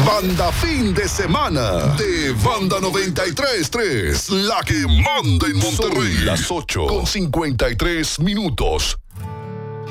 Banda fin de semana de Banda 93.3, la que manda en Monterrey. Son las 8:53.